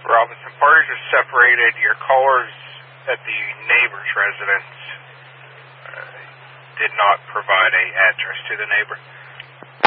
Robinson, parties are separated. Your callers at the neighbor's residence did not provide a address to the neighbor.